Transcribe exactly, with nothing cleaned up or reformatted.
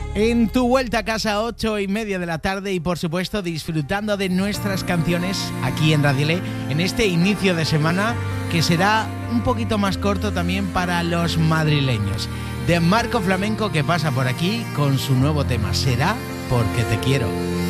En tu vuelta a casa, ocho y media de la tarde, y por supuesto disfrutando de nuestras canciones aquí en Radio L, en este inicio de semana que será un poquito más corto también para los madrileños. De Marco Flamenco, que pasa por aquí con su nuevo tema, Será porque te quiero.